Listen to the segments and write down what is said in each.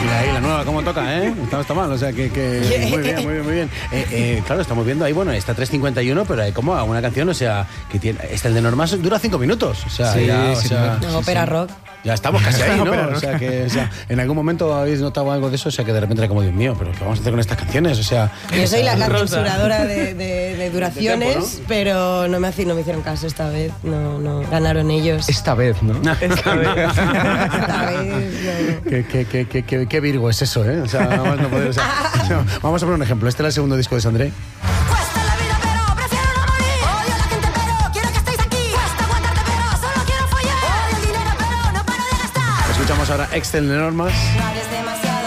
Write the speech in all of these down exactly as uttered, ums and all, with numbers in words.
Mira ahí la nueva, cómo toca, ¿eh? Está, está mal, o sea, que, que muy bien, muy bien, muy bien. Eh, eh, claro, estamos viendo ahí, bueno, está tres cincuenta y uno, pero hay como una canción, o sea, que tiene, este el de Normas dura cinco minutos, o sea, sí, ya, o sí, sea, no, sí, ópera sí. rock. Ya estamos casi ahí, ¿no? O sea, que o sea, en algún momento habéis notado algo de eso, o sea, que de repente era como, Dios mío, pero ¿qué vamos a hacer con estas canciones? O sea... Yo soy la, la Rosa. censuradora de, de, de duraciones, De tiempo, ¿no? pero no me, haci- no me hicieron caso esta vez, no, no, ganaron ellos. Esta vez, ¿no? Esta vez. Esta vez, no. ¿Qué, qué, qué, qué, qué, qué Virgo es eso, ¿eh? O sea, vamos, no poder, o sea, o sea, vamos a poner un ejemplo. Este era el segundo disco de Sandré. Cuesta la vida, pero prefiero no morir. Odio a la gente, pero quiero que estéis aquí. Cuesta aguantarte, pero solo quiero follar. Odio el dinero, pero no paro de gastar. Escuchamos ahora Excel de Normas. No hables demasiado,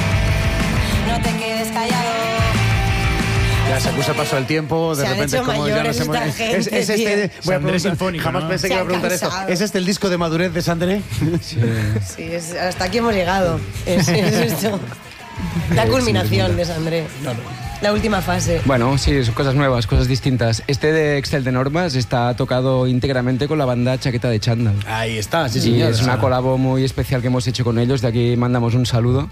no te quedes callado. Ya se acusa el paso del tiempo, de Se han repente hecho como ya mayores nos hemos... esta gente, es, es este, tío. voy a Sandré preguntar- sinfónico, jamás ¿no? pensé Se que iba a han preguntar esto. cansado. ¿Es este el disco de madurez de Sandré? Sí. Sí, es- hasta aquí hemos llegado. Es, es esto. La culminación de Sandré. La última fase. Bueno, sí, son cosas nuevas, cosas distintas. Este de Excel de Normas está tocado íntegramente con la banda Chaqueta de Chándal. Ahí está, sí, Y señor. es una colabo muy especial que hemos hecho con ellos. De aquí mandamos un saludo.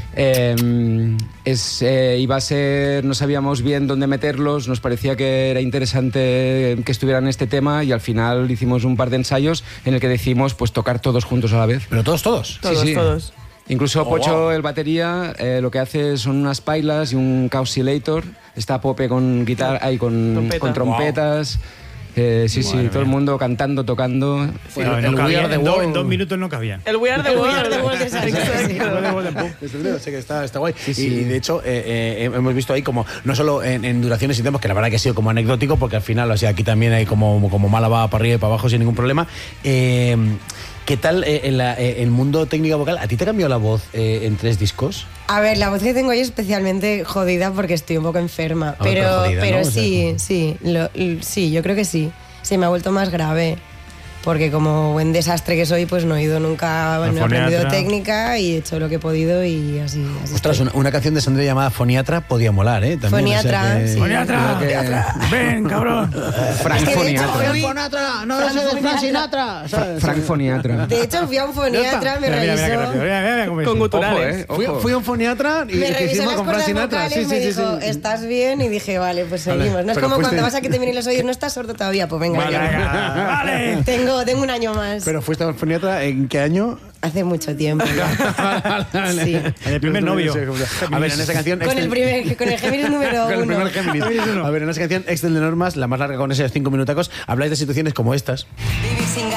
Eh, es, eh, iba a ser, no sabíamos bien dónde meterlos. Nos parecía que era interesante que estuvieran en este tema y al final hicimos un par de ensayos en el que decidimos pues tocar todos juntos a la vez. Pero todos, todos. Todos, Sí, sí. todos. Incluso Oh, Pocho, wow. el batería, eh, lo que hace son unas pailas y un Causilator. Está Pope con guitarra, ahí con, Trompeta. con trompetas. Eh, sí, sí, Madre todo el mía. mundo cantando, tocando. No, el no We cabía, Are the en, do- World. en dos minutos no cabían. El We Are the El We World. Are the World de Sandré. Exacto. Desde sé que está, está guay. sí. Y, y de hecho, eh, eh, hemos visto ahí como, no solo en, en duraciones y tiempos, que la verdad que ha sido como anecdótico, porque al final, o sea, aquí también hay como, como Málaga para arriba y para abajo sin ningún problema. Eh, ¿Qué tal eh, en la, eh, el mundo técnico vocal? ¿A ti te ha cambiado la voz eh, en tres discos? A ver, la voz que tengo hoy es especialmente jodida porque estoy un poco enferma. A ver, pero pero jodida, pero ¿no? O sea, sí, como- sí, lo- l- sí, yo creo que sí. Sí, me ha vuelto más grave. Porque como buen desastre que soy, pues no he ido nunca, no he foniatra. aprendido técnica y he hecho lo que he podido y así. así Ostras, estoy. una, una canción de Sandré llamada Foniatra podía molar, ¿eh? También, Foniatra, sí. ¡Foniatra! creo que- ¡Ven, cabrón! Frank Es que de hecho Foniatra. fui- Foniatra, no Frank Foniatra. Sinatra. Fra- Frank Foniatra. De hecho, fui a un foniatra, me Mira, mira, mira, qué revisó. rápido. Mira, mira, mira cómo es. Con Ojo, guturales. eh. Fui, Ojo. fui a un foniatra y Me que revisó hicimos las con Frank cuerdas Sinatra. vocales, Sí, sí, me sí, dijo, sí. ¿estás bien? Y dije, vale, pues Vale, seguimos. No es pero como fuiste- cuando vas a que te miren los oídos, no estás sordo todavía, pues venga, Vale, ya. venga, vale. Tengo, tengo un año más. Pero fuiste al foniatra, ¿en qué año? Hace mucho tiempo. Sí. En el primer novio. A ver, en esa canción... Con el primer, con el Géminis número Con el uno. primer Géminis. A ver, en esa canción, Excel de Normas, la más larga con esos cinco minutacos, habláis de situaciones como estas. Vivir sin